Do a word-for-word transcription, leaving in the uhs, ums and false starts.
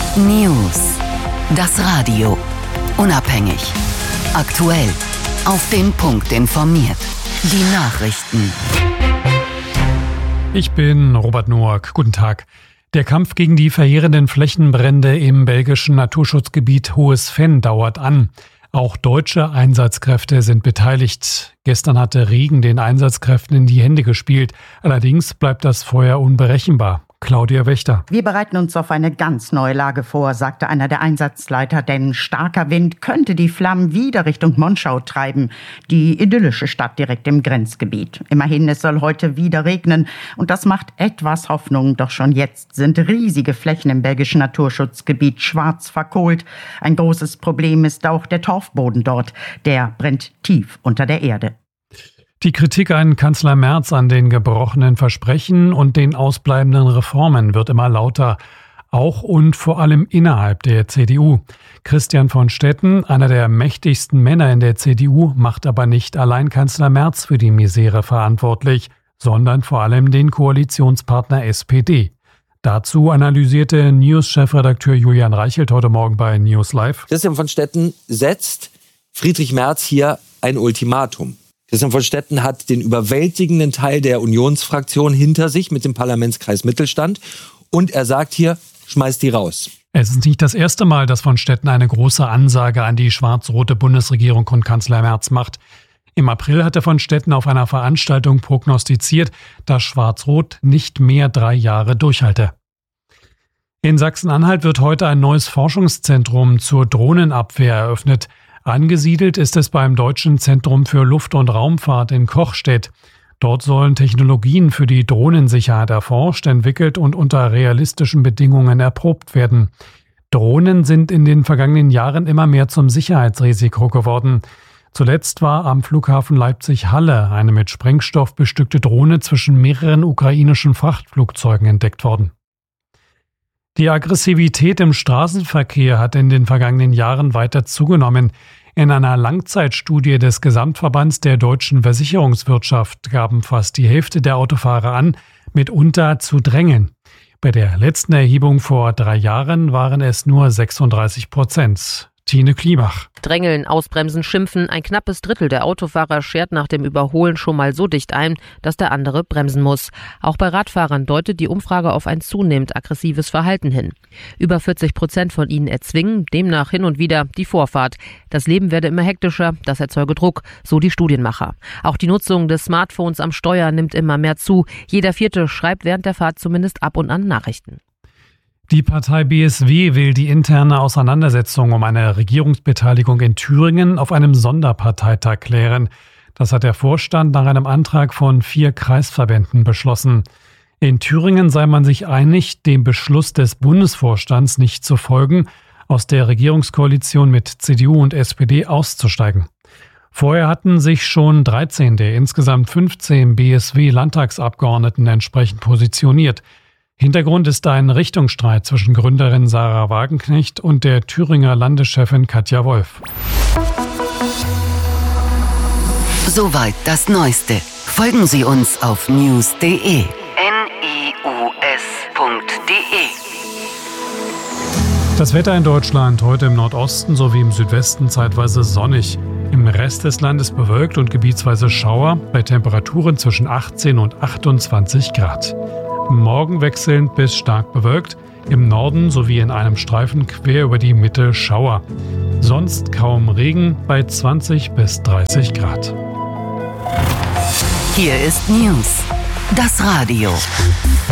News. Das Radio. Unabhängig. Aktuell. Auf den Punkt informiert. Die Nachrichten. Ich bin Robert Noack. Guten Tag. Der Kampf gegen die verheerenden Flächenbrände im belgischen Naturschutzgebiet Hohes Venn dauert an. Auch deutsche Einsatzkräfte sind beteiligt. Gestern hatte Regen den Einsatzkräften in die Hände gespielt. Allerdings bleibt das Feuer unberechenbar. Claudia Wächter. Wir bereiten uns auf eine ganz neue Lage vor, sagte einer der Einsatzleiter, denn starker Wind könnte die Flammen wieder Richtung Monschau treiben, die idyllische Stadt direkt im Grenzgebiet. Immerhin, es soll heute wieder regnen und das macht etwas Hoffnung, doch schon jetzt sind riesige Flächen im belgischen Naturschutzgebiet schwarz verkohlt. Ein großes Problem ist auch der Torfboden dort, der brennt tief unter der Erde. Die Kritik an Kanzler Merz an den gebrochenen Versprechen und den ausbleibenden Reformen wird immer lauter, auch und vor allem innerhalb der C D U. Christian von Stetten, einer der mächtigsten Männer in der C D U, macht aber nicht allein Kanzler Merz für die Misere verantwortlich, sondern vor allem den Koalitionspartner S P D. Dazu analysierte News-Chefredakteur Julian Reichelt heute Morgen bei News Live. Christian von Stetten setzt Friedrich Merz hier ein Ultimatum. Christian von Stetten hat den überwältigenden Teil der Unionsfraktion hinter sich mit dem Parlamentskreis Mittelstand und er sagt hier, schmeißt die raus. Es ist nicht das erste Mal, dass von Stetten eine große Ansage an die schwarz-rote Bundesregierung und Kanzler Merz macht. Im April hatte von Stetten auf einer Veranstaltung prognostiziert, dass Schwarz-Rot nicht mehr drei Jahre durchhalte. In Sachsen-Anhalt wird heute ein neues Forschungszentrum zur Drohnenabwehr eröffnet. Angesiedelt ist es beim Deutschen Zentrum für Luft- und Raumfahrt in Kochstedt. Dort sollen Technologien für die Drohnensicherheit erforscht, entwickelt und unter realistischen Bedingungen erprobt werden. Drohnen sind in den vergangenen Jahren immer mehr zum Sicherheitsrisiko geworden. Zuletzt war am Flughafen Leipzig-Halle eine mit Sprengstoff bestückte Drohne zwischen mehreren ukrainischen Frachtflugzeugen entdeckt worden. Die Aggressivität im Straßenverkehr hat in den vergangenen Jahren weiter zugenommen. In einer Langzeitstudie des Gesamtverbands der deutschen Versicherungswirtschaft gaben fast die Hälfte der Autofahrer an, mitunter zu drängeln. Bei der letzten Erhebung vor drei Jahren waren es nur sechsunddreißig Prozent. Tine Klimach. Drängeln, ausbremsen, schimpfen. Ein knappes Drittel der Autofahrer schert nach dem Überholen schon mal so dicht ein, dass der andere bremsen muss. Auch bei Radfahrern deutet die Umfrage auf ein zunehmend aggressives Verhalten hin. Über vierzig Prozent von ihnen erzwingen demnach hin und wieder die Vorfahrt. Das Leben werde immer hektischer, das erzeuge Druck, so die Studienmacher. Auch die Nutzung des Smartphones am Steuer nimmt immer mehr zu. Jeder Vierte schreibt während der Fahrt zumindest ab und an Nachrichten. Die Partei B S W will die interne Auseinandersetzung um eine Regierungsbeteiligung in Thüringen auf einem Sonderparteitag klären. Das hat der Vorstand nach einem Antrag von vier Kreisverbänden beschlossen. In Thüringen sei man sich einig, dem Beschluss des Bundesvorstands nicht zu folgen, aus der Regierungskoalition mit C D U und S P D auszusteigen. Vorher hatten sich schon dreizehn der insgesamt fünfzehn B S W-Landtagsabgeordneten entsprechend positioniert. Hintergrund ist ein Richtungsstreit zwischen Gründerin Sarah Wagenknecht und der Thüringer Landeschefin Katja Wolf. Soweit das Neueste. Folgen Sie uns auf news punkt de. N I U S punkt de. Das Wetter in Deutschland heute im Nordosten sowie im Südwesten zeitweise sonnig. Im Rest des Landes bewölkt und gebietsweise Schauer bei Temperaturen zwischen achtzehn und achtundzwanzig Grad. Morgen wechselnd bis stark bewölkt, im Norden sowie in einem Streifen quer über die Mitte Schauer. Sonst kaum Regen bei zwanzig bis dreißig Grad. Hier ist News, das Radio.